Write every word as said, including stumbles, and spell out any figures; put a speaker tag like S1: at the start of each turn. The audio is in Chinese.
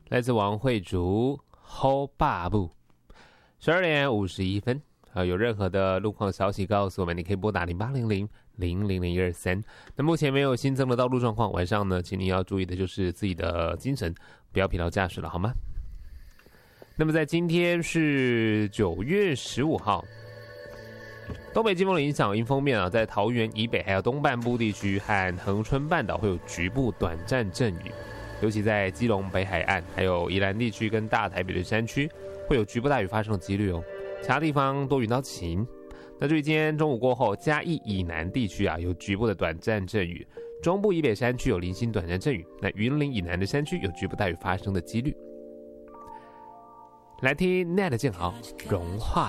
S1: 来自王慧竹好爸不十二点五十一分。呃，有任何的路况消息告诉我们，你可以拨打零八零零零零零一二三。那目前没有新增的道路状况，晚上呢，请你要注意的就是自己的精神，不要疲劳驾驶了，好吗？那么在今天是九月十五号，东北季风的影响，迎风面啊，在桃园以北还有东半部地区和恒春半岛会有局部短暂阵雨，尤其在基隆北海岸还有宜兰地区跟大台北的山区会有局部大雨发生的几率哦。其他地方多云到晴。那至于今天中午过后，嘉义以南地区啊有局部的短暂阵雨，中部以北山区有零星短暂阵雨，那云林以南的山区有局部大雨发生的几率。来听 Net 建豪融化。